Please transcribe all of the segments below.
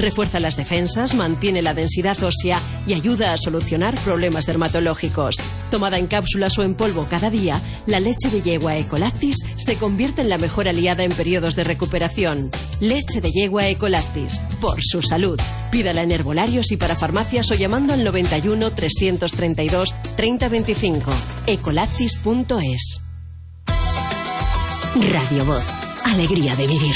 Refuerza las defensas, mantiene la densidad ósea y ayuda a solucionar problemas dermatológicos. Tomada en cápsulas o en polvo cada día, la leche de yegua Ecolactis se convierte en la mejor aliada en periodos de recuperación. Leche de yegua Ecolactis, por su salud. Pídala en herbolarios y para farmacias o llamando al 91 332 3025. Ecolactis.es. Radio Voz. Alegría de vivir.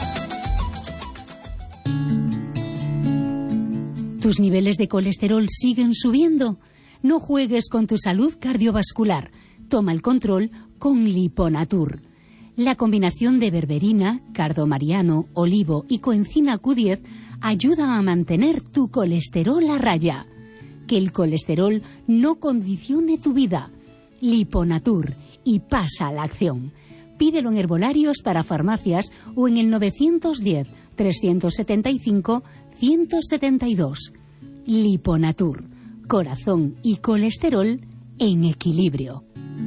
¿Tus niveles de colesterol siguen subiendo? No juegues con tu salud cardiovascular. Toma el control con Liponatur. La combinación de berberina, cardomariano, olivo y coenzima Q10 ayuda a mantener tu colesterol a raya. Que el colesterol no condicione tu vida. Liponatur, y pasa a la acción. Pídelo en herbolarios para farmacias o en el 910 375 172. Liponatur, corazón y colesterol en equilibrio.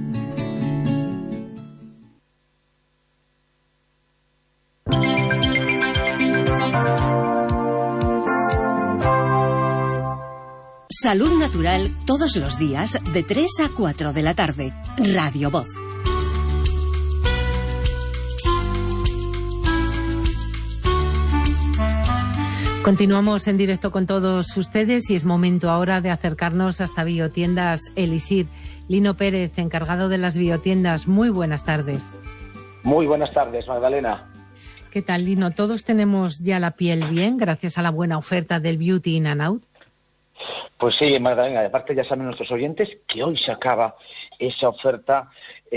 Salud Natural todos los días de 3 a 4 de la tarde. Radio Voz. Continuamos en directo con todos ustedes y es momento ahora de acercarnos hasta Biotiendas Elixir. Lino Pérez, encargado de las biotiendas, muy buenas tardes. Muy buenas tardes, Magdalena. ¿Qué tal, Lino? ¿Todos tenemos ya la piel bien gracias a la buena oferta del Beauty In and Out? Pues sí, Magdalena, aparte ya saben nuestros oyentes que hoy se acaba esa oferta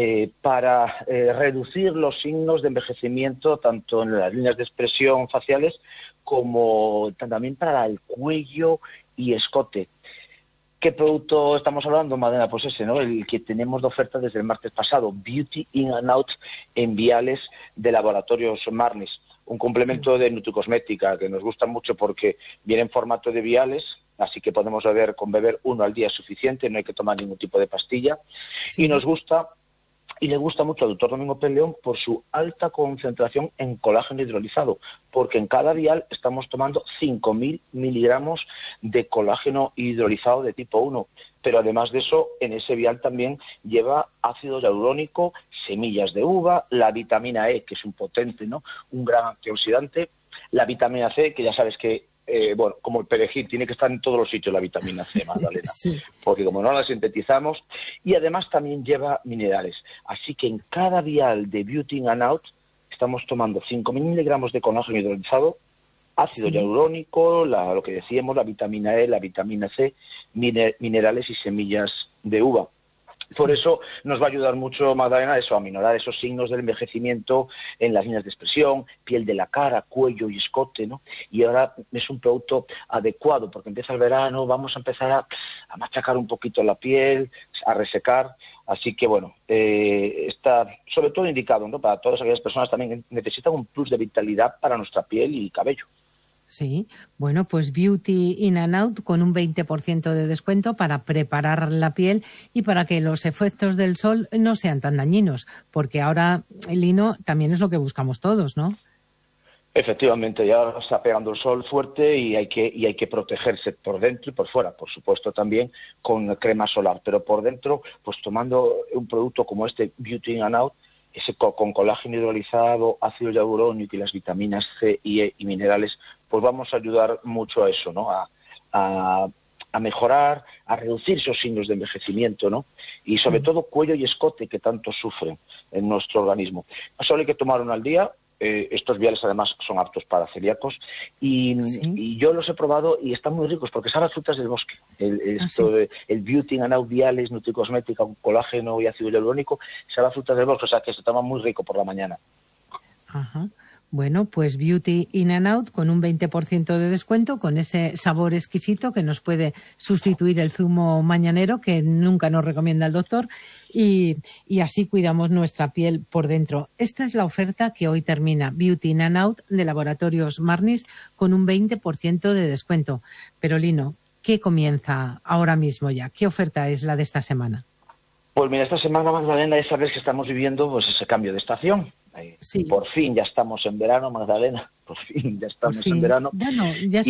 para reducir los signos de envejecimiento tanto en las líneas de expresión faciales como también para el cuello y escote. ¿Qué producto estamos hablando, Magdalena? Pues ese, ¿no? El que tenemos de oferta desde el martes pasado, Beauty In and Out en viales de Laboratorios Marnis. Un complemento de nutricosmética que nos gusta mucho porque viene en formato de viales, así que podemos beber uno al día es suficiente, no hay que tomar ningún tipo de pastilla. Sí. Y nos gusta, y le gusta mucho al doctor Domingo Peleón por su alta concentración en colágeno hidrolizado, porque en cada vial estamos tomando 5.000 miligramos de colágeno hidrolizado de tipo 1. Pero además de eso, en ese vial también lleva ácido hialurónico, semillas de uva, la vitamina E, que es un potente, ¿no? Un gran antioxidante, la vitamina C, que ya sabes que como el perejil, tiene que estar en todos los sitios la vitamina C, Magdalena, sí. Porque como no la sintetizamos, y además también lleva minerales. Así que en cada vial de Beauty In and Out estamos tomando 5.000 miligramos de colágeno hidrolizado, ácido hialurónico, lo que decíamos, la vitamina E, la vitamina C, minerales y semillas de uva. Por eso nos va a ayudar mucho, Magdalena, a minorar esos signos del envejecimiento en las líneas de expresión, piel de la cara, cuello y escote, ¿no? Y ahora es un producto adecuado porque empieza el verano, vamos a empezar a machacar un poquito la piel, a resecar. Así que, está sobre todo indicado, ¿no? Para todas aquellas personas también que necesitan un plus de vitalidad para nuestra piel y cabello. Sí, bueno, pues Beauty In and Out con un 20% de descuento para preparar la piel y para que los efectos del sol no sean tan dañinos, porque ahora, Lino, también es lo que buscamos todos, ¿no? Efectivamente, ya está pegando el sol fuerte y hay que protegerse por dentro y por fuera, por supuesto también con crema solar, pero por dentro, pues tomando un producto como este Beauty In and Out, ese con colágeno hidrolizado, ácido hialurónico y las vitaminas C y E y minerales, pues vamos a ayudar mucho a eso, ¿no? A mejorar, a reducir esos signos de envejecimiento, ¿no? Y sobre todo cuello y escote que tanto sufren en nuestro organismo. Solo hay que tomar uno al día. Estos viales además son aptos para celíacos y yo los he probado y están muy ricos porque saben a frutas del bosque. El Beauty In and Out viales, nutricosmética, colágeno y ácido hialurónico, sabe a frutas del bosque, o sea que se toma muy rico por la mañana. Ajá. Bueno, pues Beauty In and Out con un 20% de descuento, con ese sabor exquisito que nos puede sustituir el zumo mañanero que nunca nos recomienda el doctor y así cuidamos nuestra piel por dentro. Esta es la oferta que hoy termina, Beauty In and Out de Laboratorios Marnis con un 20% de descuento. Pero Lino, ¿qué comienza ahora mismo ya? ¿Qué oferta es la de esta semana? Pues mira, esta semana, Magdalena, ya sabes que estamos viviendo pues ese cambio de estación. Sí. Por fin ya estamos en verano, Magdalena. Por fin ya estamos en verano. Bueno, ya